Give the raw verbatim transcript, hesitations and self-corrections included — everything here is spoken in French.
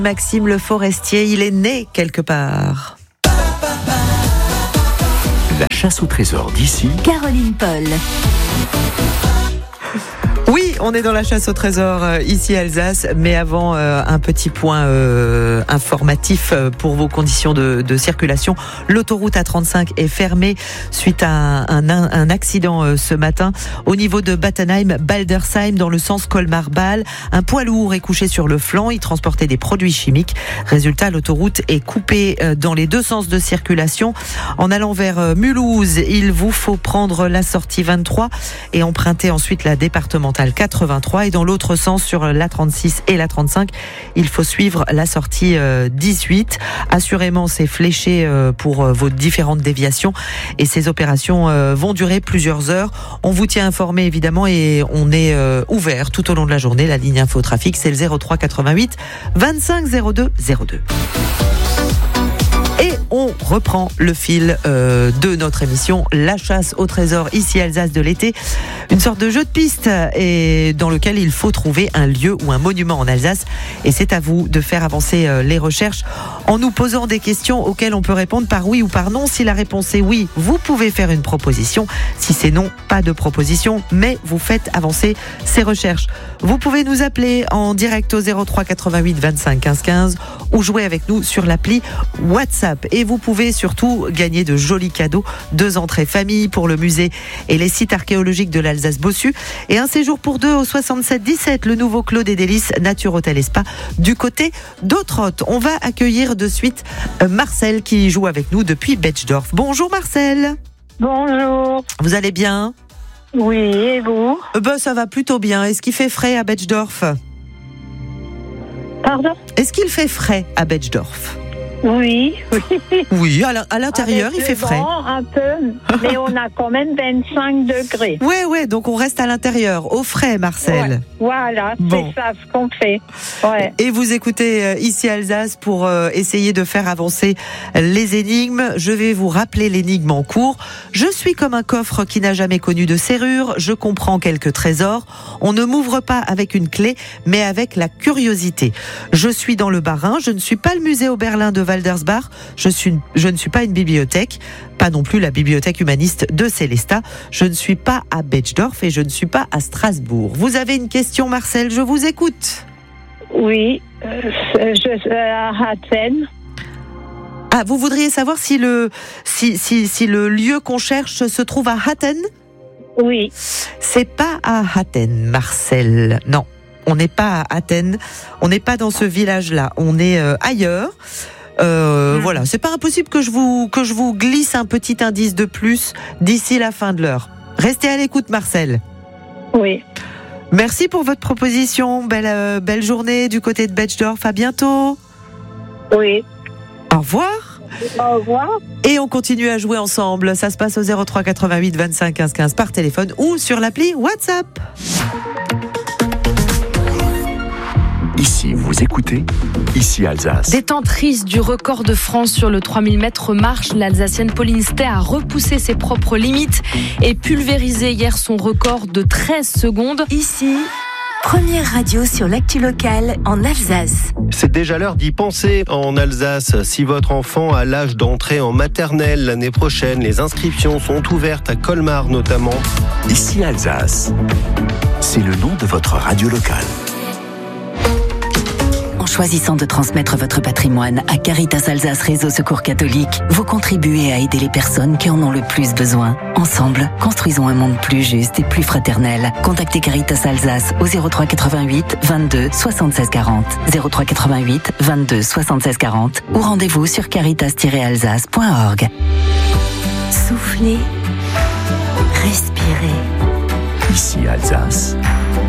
Maxime Le Forestier, il est né quelque part. La chasse au trésor d'ici. Caroline Paul. Oui, on est dans la chasse au trésor euh, ici à Alsace, mais avant euh, un petit point euh, informatif euh, pour vos conditions de, de circulation. L'autoroute A trente-cinq est fermée suite à un, un, un accident euh, ce matin au niveau de Battenheim-Baldersheim dans le sens Colmar-Bâle. Un poids lourd est couché sur le flanc, il transportait des produits chimiques. Résultat, l'autoroute est coupée euh, dans les deux sens de circulation. En allant vers euh, Mulhouse, il vous faut prendre la sortie vingt-trois et emprunter ensuite la départementale quatre-vingt-trois, et dans l'autre sens sur l'A trente-six et l'A trente-cinq, il faut suivre la sortie dix-huit. Assurément, c'est fléché pour vos différentes déviations et ces opérations vont durer plusieurs heures. On vous tient informé évidemment et on est ouvert tout au long de la journée. La ligne info trafic, c'est le zéro trois quatre-vingt-huit vingt-cinq zéro deux zéro deux. Et on reprend le fil euh, de notre émission, la chasse au trésor ici à Alsace de l'été. Une sorte de jeu de piste et dans lequel il faut trouver un lieu ou un monument en Alsace. Et c'est à vous de faire avancer euh, les recherches en nous posant des questions auxquelles on peut répondre par oui ou par non. Si la réponse est oui, vous pouvez faire une proposition. Si c'est non, pas de proposition, mais vous faites avancer ces recherches. Vous pouvez nous appeler en direct au zéro trois quatre-vingt-huit vingt-cinq quinze quinze ou jouer avec nous sur l'appli WhatsApp. Et vous pouvez surtout gagner de jolis cadeaux, deux entrées famille pour le musée et les sites archéologiques de l'Alsace Bossu et un séjour pour deux au soixante-sept dix-sept, le nouveau Clos des Délices Nature Hôtel et Spa du côté d'Autrotte. On va accueillir de suite Marcel qui joue avec nous depuis Betschdorf. Bonjour Marcel. Bonjour. Vous allez bien? Oui, et vous? euh, ben, Ça va plutôt bien. Est-ce qu'il fait frais à Betschdorf? Pardon? Est-ce qu'il fait frais à Betschdorf? Oui, oui. Oui, à l'intérieur, Avec il fait le frais. vent, un peu, mais on a quand même vingt-cinq degrés. Ouais, ouais, donc on reste à l'intérieur, au frais, Marcel. Ouais, voilà, Bon. c'est ça ce qu'on fait. Ouais. Et vous écoutez euh, ici Alsace pour euh, essayer de faire avancer les énigmes. Je vais vous rappeler l'énigme en cours. Je suis comme un coffre qui n'a jamais connu de serrure. Je comprends quelques trésors. On ne m'ouvre pas avec une clé, mais avec la curiosité. Je suis dans le Bas-Rhin. Je ne suis pas le musée Oberlin de Waldersbach. Je suis, je ne suis pas une bibliothèque. Pas non plus la bibliothèque humaniste de Célestat. Je ne suis pas à Betschdorf et je ne suis pas à Strasbourg. Vous avez une question, Marcel? Je vous écoute. Oui, euh, je suis à Hatten. Ah, vous voudriez savoir si le, si, si, si le lieu qu'on cherche se trouve à Hatten? Oui. C'est pas à Hatten, Marcel. Non, on n'est pas à Hatten. On n'est pas dans ce village-là. On est euh, ailleurs. Euh, mmh. Voilà, c'est pas impossible que je vous que je vous glisse un petit indice de plus d'ici la fin de l'heure. Restez à l'écoute, Marcel. Oui. Merci pour votre proposition. Belle euh, belle journée du côté de Betschdorf. À bientôt. Oui. Au revoir. Au revoir. Et on continue à jouer ensemble. Ça se passe au zéro trois quatre-vingt-huit vingt-cinq quinze quinze par téléphone ou sur l'appli WhatsApp. Ici, vous écoutez, ici Alsace. Détentrice du record de France sur le trois mille mètres marche, l'Alsacienne Pauline Stey a repoussé ses propres limites et pulvérisé hier son record de treize secondes. Ici, première radio sur l'actu locale en Alsace. C'est déjà l'heure d'y penser en Alsace. Si votre enfant a l'âge d'entrer en maternelle l'année prochaine, les inscriptions sont ouvertes à Colmar notamment. Ici Alsace, c'est le nom de votre radio locale. En choisissant de transmettre votre patrimoine à Caritas Alsace Réseau Secours Catholique, vous contribuez à aider les personnes qui en ont le plus besoin. Ensemble, construisons un monde plus juste et plus fraternel. Contactez Caritas Alsace au zéro trois quatre-vingt-huit vingt-deux soixante-seize quarante, zéro trois quatre-vingt-huit vingt-deux soixante-seize quarante ou rendez-vous sur caritas tiret alsace point org. Soufflez, respirez. Ici Alsace.